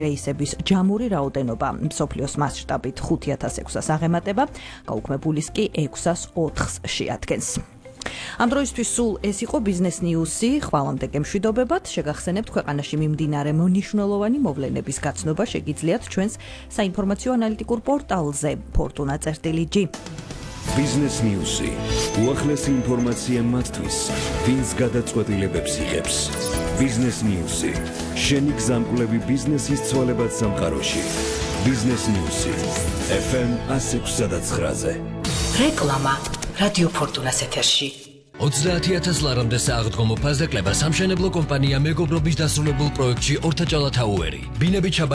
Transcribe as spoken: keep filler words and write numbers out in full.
რეისების ჯამური რაოდენობა მსოფლიოს მასშტაბით ხუთ ათას ექვსს აღემატება, გაუქმებულის კი ექვსას ოთხს შეადგენს. Ამ დროისთვის სულ ეს იყო ბიზნეს ნიუსი, ხვალამდე გემშვიდობებად, შეგახსენებთ ქვეყანაში მიმდინარე მნიშვნელოვანი მოვლენების გაცნობა შეგიძლიათ ჩვენს საინფორმაციო ანალიტიკურ პორტალზე ფორტუნა წერტილი ჯი. ბიზნეს ნიუსი, უახლესი ინფორმაცია მათთვის, ვინც გადაწყვეტილებებს იღებს. ბიზნეს ნიუსი, შენი გზამკვლევი ბიზნესის ცვალებად სამყაროში. ბიზნეს ნიუსი, ეფ ემ ათას ექვსზე. რეკლამა რადიო ფორტუნას ეთერში. ოცდაათი ათას ლარამდე სააღდგომო ფაზაკლება სამშენებლო კომპანია მეგობრობის დასრულებულ პროექტში ორთაჭალა თაუერი. ბინები